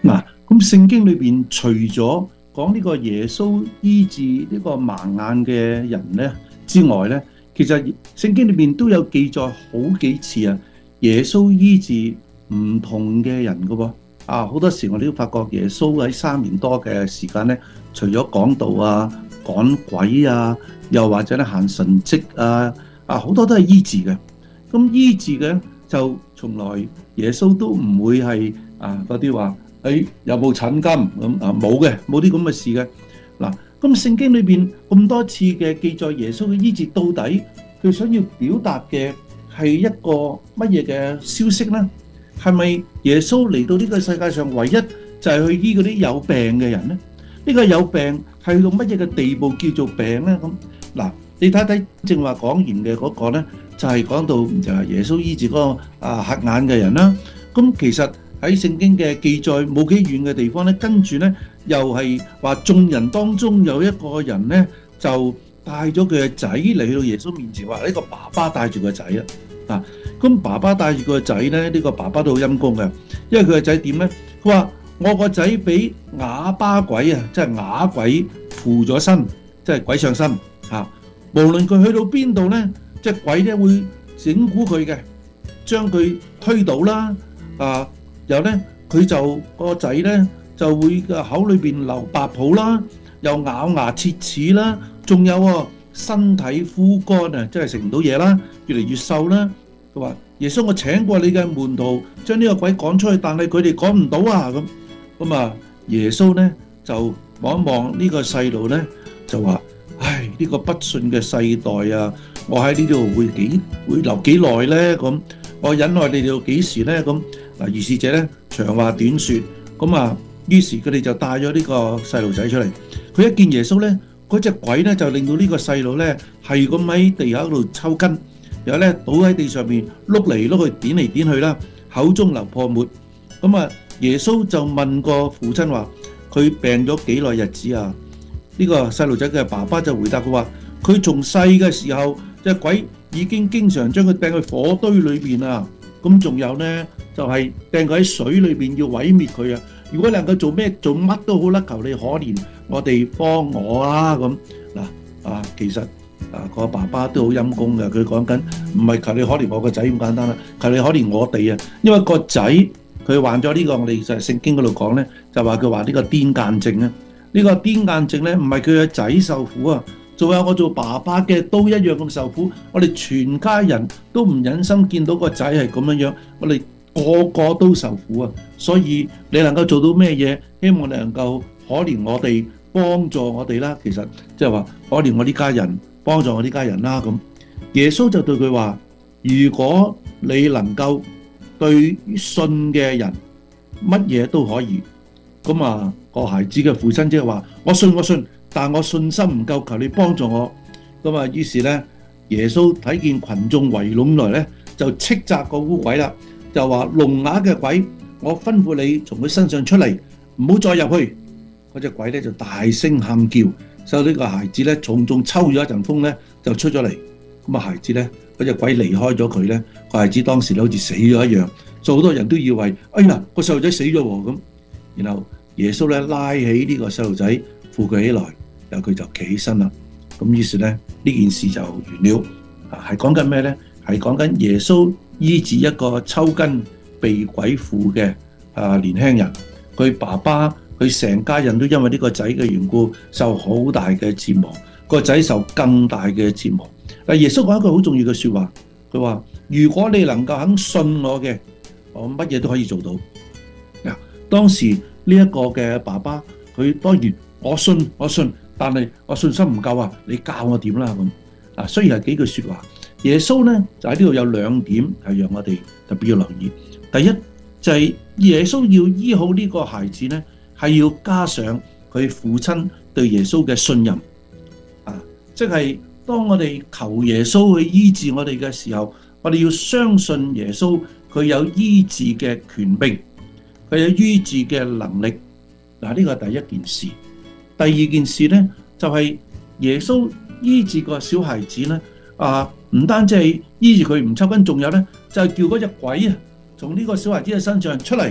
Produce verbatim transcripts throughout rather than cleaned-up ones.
嗱，咁聖經裏邊除咗講呢個耶穌醫治呢個盲眼嘅人咧之外咧，其實聖經裏邊都有記載好幾次啊，耶穌醫治唔同嘅人噶噃。啊，好多時我哋都發覺耶穌喺三年多嘅時間咧，除咗講道啊、趕鬼啊，又或者咧行神蹟啊，啊好多都係醫治嘅。咁醫治嘅就從來耶穌都唔會係啊嗰啲話誒有冇診金咁啊，冇嘅，冇啲咁嘅事嘅。嗱，咁聖經裏邊咁多次嘅記載耶穌嘅醫治，到底佢想要表達嘅係一個乜嘢嘅消息呢？係咪耶穌嚟到呢個世界上唯一就係去醫嗰啲有病嘅人呢？呢個有病係去到乜嘢嘅地步叫做病呢？咁嗱，你睇睇正話講完嘅嗰個呢，就係講到就係耶穌醫治嗰個啊瞎眼嘅人啦。咁其實喺聖經嘅記載冇幾遠嘅地方呢，跟住呢又係話眾人當中有一個人呢，就帶咗佢嘅仔嚟去到耶穌面前，話呢個爸爸帶住個仔啊。啊，咁爸爸帶住個仔咧，呢個爸爸都好陰功嘅，因為佢個仔點咧？佢話我個仔俾啞巴鬼啊，即係啞鬼附咗身，即係鬼上身嚇。無論佢去到邊度咧，即係鬼咧會整蠱佢嘅，將佢推倒啦。啊，然後咧佢就個仔咧就會個口裏邊流白泡啦，又咬牙切齒啦，仲有喎身體枯乾啊，即係食唔到嘢啦，越嚟越瘦啦。佢話耶穌，我請過你嘅門徒將呢個鬼趕出去，但係佢哋趕唔到啊。咁咁啊，耶穌咧就望一望呢個細路咧，就話：唉，呢個不信嘅世代啊，我喺呢度會幾會留幾耐咧？咁我忍耐你哋到幾時咧？咁嗱，如是者咧長話短説，咁啊，於是佢哋就帶咗呢個細路仔出嚟。佢一見耶穌咧，嗰隻鬼咧就令到呢個細路咧係咁喺地下度抽筋。然後咧倒喺地上面碌嚟碌去，點嚟點去啦，口中流破沫。咁啊，耶穌就問個父親話：佢病咗幾耐日子啊？呢個細路仔嘅爸爸就回答佢話：佢從細嘅時候，隻鬼已經經常將佢掟去火堆裏邊啊。咁仲有呢，就係掟佢喺水裏邊要毀滅佢啊。如果能夠做咩做乜都好啦，求你可憐我哋，幫我啦咁嗱啊，其實。啊！個爸爸都好陰功嘅，佢講緊唔係求你可憐我個仔咁簡單啦，求你可憐我哋啊！因為個仔佢患咗呢個，我哋就係聖經嗰度講咧，就話佢話呢個癲癇症啊。呢個癲癇症咧，唔係佢個仔受苦啊，仲有我做爸爸嘅都一樣咁受苦。我哋全家人都唔忍心見到個仔係咁樣樣，我哋個個都受苦啊。所以你能夠做到咩嘢？希望你能夠可憐我哋，幫助我哋啦。其實即係話可憐我呢家人。幫助我呢家人啦。咁耶穌就對佢話：如果你能夠對信嘅人乜嘢都可以，咁啊個孩子嘅父親即係話：我信我信，但我信心唔夠，求你幫助我。咁啊於是咧，耶穌睇見群眾圍攏來咧，就斥責個污鬼啦，就話：聾啞嘅鬼，我吩咐你從佢身上出嚟，唔好再入去。嗰隻鬼咧就大聲喊叫。所以呢個孩子咧，重重抽咗一陣風咧，就出咗嚟。咁啊，孩子咧，嗰隻鬼離開咗佢咧，個孩子當時咧好似死咗一樣。所以好多人都以為，哎呀，個細路仔死咗喎咁。然後耶穌咧拉起呢個細路仔，扶佢起來，然後佢就企起身啦。咁於是咧呢件事就完了。啊，係講緊咩咧？係講緊耶穌醫治一個抽筋被鬼附嘅啊年輕人，佢爸爸。佢成家人都因為呢個仔嘅緣故受好大嘅折磨，個仔受更大嘅折磨。但耶穌講一句好重要嘅說話，佢話：如果你能夠肯信我嘅，我乜嘢都可以做到。嗱，當時呢一個嘅爸爸，佢當然我信我信，但係我信心唔夠啊！你教我點啦咁。嗱，雖然係幾句說話，耶穌咧就喺呢度有兩點係讓我哋特別要留意。第一就係耶穌要醫好呢個孩子咧。係要加上佢父親對耶穌嘅信任啊！即係當我哋求耶穌去醫治我哋嘅時候，我哋要相信耶穌佢有醫治嘅權柄，佢有醫治嘅能力。嗱，呢個係第一件事。第二件事咧，就係耶穌醫治個小孩子咧啊！唔單止係醫治佢唔抽筋，仲有咧就係叫嗰隻鬼啊從呢個小孩子嘅身上出嚟。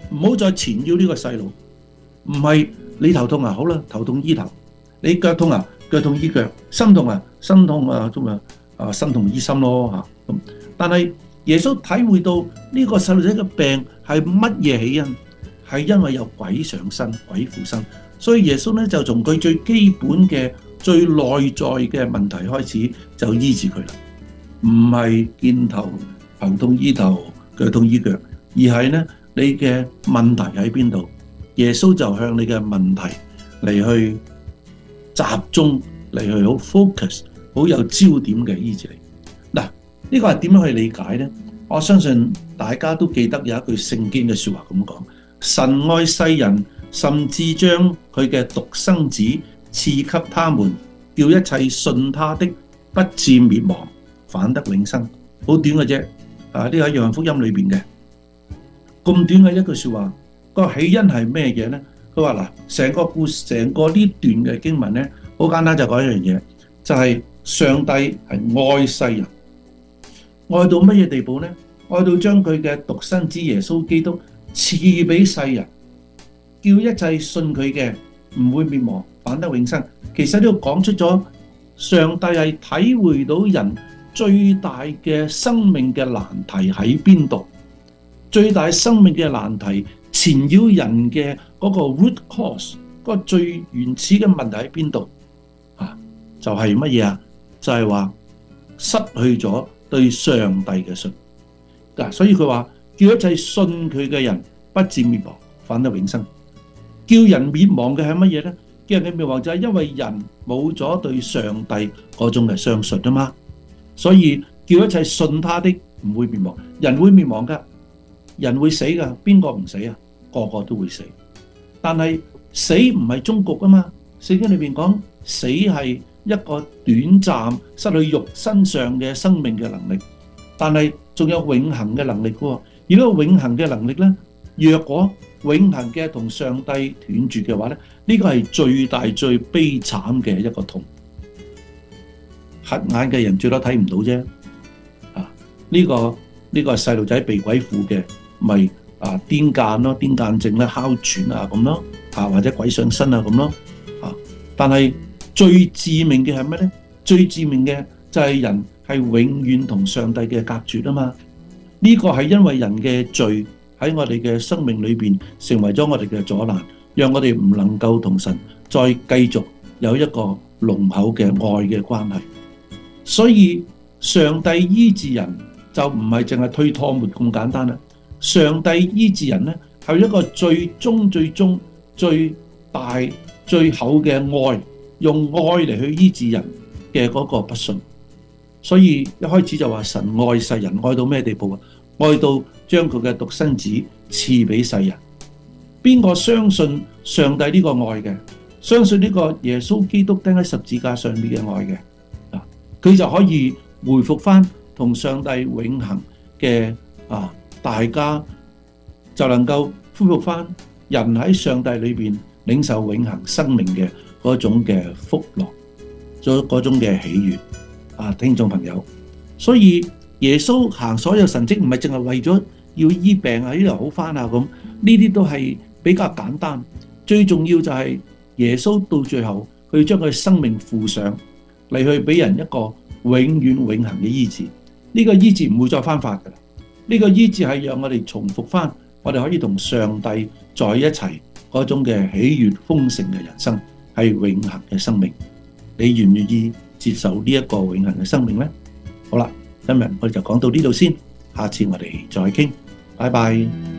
唔好再纏繞呢個細路。唔係你頭痛啊，好啦，頭痛醫頭；你腳痛啊，腳痛醫腳；心痛啊，心痛啊，咁啊啊心痛醫心咯嚇。咁但係耶穌體會到呢個細路仔嘅病係乜嘢起因？係因為有鬼上身、鬼附身，所以耶穌咧就從佢最基本嘅、最內在嘅問題開始就醫治佢啦。唔係見頭頭痛醫頭、腳痛醫腳，而係咧你嘅問題喺邊度？耶穌就向你嘅問題嚟去集中，嚟去好 focus、好有焦點嘅醫治你。嗱，呢個係點樣去理解呢？我相信大家都記得有一句聖經嘅說話咁講：神愛世人，甚至將佢嘅獨生子賜給他們，叫一切信他的不至滅亡，反得永生。好短嘅啫，啊，呢個喺約翰福音裏邊嘅咁短嘅一句說話。個起因係咩嘢呢？佢話嗱，成個故事、成個呢段嘅經文呢，好簡單就講一樣嘢，就係上帝係愛世人，愛到乜嘢地步呢？愛到將佢嘅獨生子耶穌基督賜俾世人，叫一切信佢嘅唔會滅亡，反得永生。其實呢度講出咗上帝係體會到人最大嘅生命嘅難題喺邊度，最大生命嘅難題纏繞人嘅嗰個 root cause， 嗰個最原始嘅問題喺邊度啊？就係乜嘢啊？就係話失去咗對上帝嘅信。嗱，所以佢話叫一切信佢嘅人不至滅亡，反得永生。叫人滅亡嘅係乜嘢咧？叫人嘅滅亡就係因為人冇咗對上帝嗰種嘅相信啊嘛。所以叫一切信他的唔會滅亡，人會滅亡噶，人會死噶，邊個唔死啊？個個都會死，但係死唔係終局啊嘛。聖經裏邊講死係一個短暫失去肉身上嘅生命嘅能力，但係仲有永恆嘅能力噶。而呢個永恆嘅能力咧，若果永恆嘅同上帝斷絕嘅話咧，呢個係最大最悲慘嘅一個痛。瞎眼嘅人最多睇唔到啫。啊，呢個呢個細路仔被鬼附嘅，咪啊癲癇咯，癲癇症咧，哮喘啊咁咯，啊或者鬼上身啊咁咯，啊但係最致命嘅係咩咧？最致命嘅就係人係永遠同上帝嘅隔絕啊嘛。呢個係因為人嘅罪喺我哋嘅生命裏邊成為咗我哋嘅阻攔，讓我哋唔能夠同神再繼續有一個濃厚嘅愛嘅關係。所以上帝醫治人就唔係淨係推拖末咁簡單啦。上帝醫治人咧係一個最終最終最大最厚嘅愛，用愛嚟去醫治人嘅嗰個不信。所以一開始就話神愛世人，愛到咩地步啊？愛到將佢嘅獨生子賜俾世人。邊個相信上帝呢個愛嘅，相信呢個耶穌基督釘喺十字架上面嘅愛嘅，啊，佢就可以回復翻同上帝永恆嘅啊，大家就能夠恢復翻人喺上帝裏邊領受永恆生命嘅嗰種嘅福樂，咗嗰種嘅喜悅。啊，聽眾朋友，所以耶穌行所有神蹟唔係淨係為咗要醫病啊，呢度好翻啊咁，呢啲都係比較簡單。最重要就係耶穌到最後，佢將佢生命付上嚟，去俾人一個永遠永恆嘅醫治。呢個醫治唔會再翻發噶啦，呢個醫治係讓我哋重複翻，我哋可以同上帝在一齊嗰種嘅喜悅豐盛嘅人生，係永恆嘅生命。你願唔願意接受呢一個永恆嘅生命呢？好啦，今日我哋就講到呢度先，下次我哋再傾，拜拜。